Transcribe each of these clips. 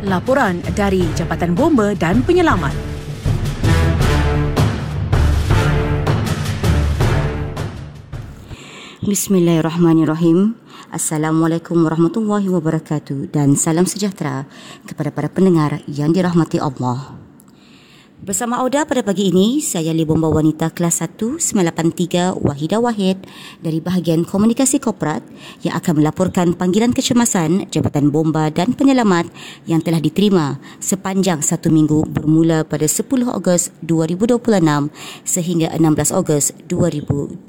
Laporan dari Jabatan Bomba dan Penyelamat. Bismillahirrahmanirrahim. Assalamualaikum warahmatullahi wabarakatuh dan salam sejahtera kepada para pendengar yang dirahmati Allah. Bersama Auda pada pagi ini, saya Li Bomba Wanita Kelas 1 983 Wahidah Wahid dari bahagian Komunikasi Korporat yang akan melaporkan panggilan kecemasan Jabatan Bomba dan Penyelamat yang telah diterima sepanjang 1 minggu bermula pada 10 Ogos 2026 sehingga 16 Ogos 2026.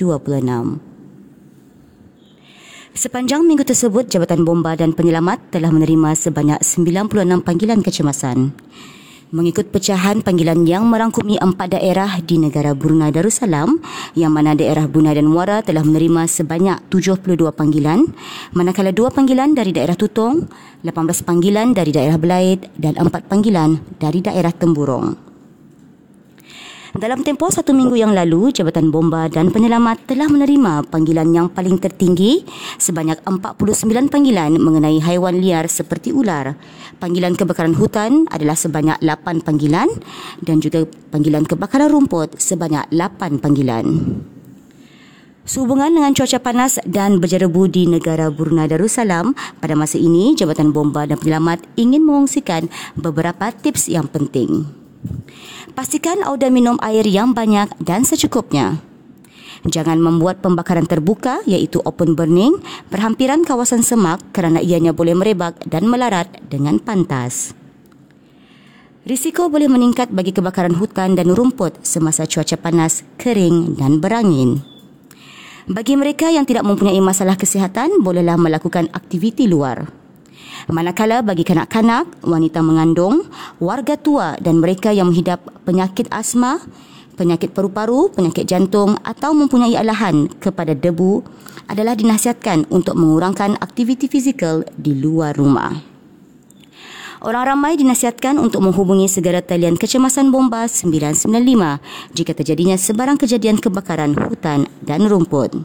Sepanjang minggu tersebut, Jabatan Bomba dan Penyelamat telah menerima sebanyak 96 panggilan kecemasan. Mengikut pecahan panggilan yang merangkumi 4 daerah di negara Brunei Darussalam, yang mana daerah Brunei dan Muara telah menerima sebanyak 72 panggilan, manakala 2 panggilan dari daerah Tutong, 18 panggilan dari daerah Belait dan 4 panggilan dari daerah Temburong. Dalam tempoh 1 minggu yang lalu, Jabatan Bomba dan Penyelamat telah menerima panggilan yang paling tertinggi sebanyak 49 panggilan mengenai haiwan liar seperti ular. Panggilan kebakaran hutan adalah sebanyak 8 panggilan dan juga panggilan kebakaran rumput sebanyak 8 panggilan. Sehubungan dengan cuaca panas dan berjerebu di negara Brunei Darussalam, pada masa ini Jabatan Bomba dan Penyelamat ingin mengongsikan beberapa tips yang penting. Pastikan Auda minum air yang banyak dan secukupnya. Jangan membuat pembakaran terbuka iaitu open burning berhampiran kawasan semak kerana ianya boleh merebak dan melarat dengan pantas. Risiko boleh meningkat bagi kebakaran hutan dan rumput semasa cuaca panas, kering dan berangin. Bagi mereka yang tidak mempunyai masalah kesihatan, bolehlah melakukan aktiviti luar. Manakala bagi kanak-kanak, wanita mengandung, warga tua dan mereka yang menghidap penyakit asma, penyakit paru-paru, penyakit jantung atau mempunyai alahan kepada debu adalah dinasihatkan untuk mengurangkan aktiviti fizikal di luar rumah. Orang ramai dinasihatkan untuk menghubungi segera talian kecemasan bomba 995 jika terjadinya sebarang kejadian kebakaran hutan dan rumput.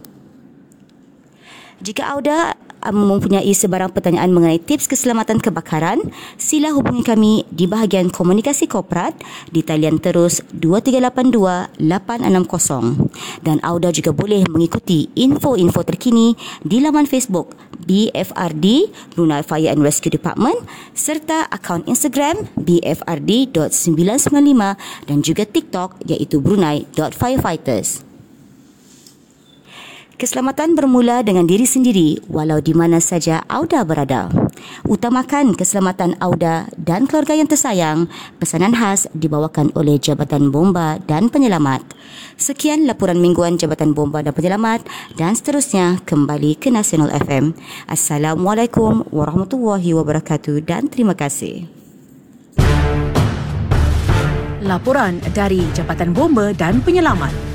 Jika Auda mempunyai sebarang pertanyaan mengenai tips keselamatan kebakaran, sila hubungi kami di bahagian Komunikasi Korporat di talian terus 2382 860 dan Auda juga boleh mengikuti info-info terkini di laman Facebook BFRD Brunei Fire and Rescue Department serta akaun Instagram bfrd.995 dan juga TikTok iaitu Brunei.firefighters. Keselamatan bermula dengan diri sendiri walau di mana saja Auda berada. Utamakan keselamatan Auda dan keluarga yang tersayang. Pesanan khas dibawakan oleh Jabatan Bomba dan Penyelamat. Sekian laporan mingguan Jabatan Bomba dan Penyelamat dan seterusnya kembali ke Nasional FM. Assalamualaikum warahmatullahi wabarakatuh dan terima kasih. Laporan dari Jabatan Bomba dan Penyelamat.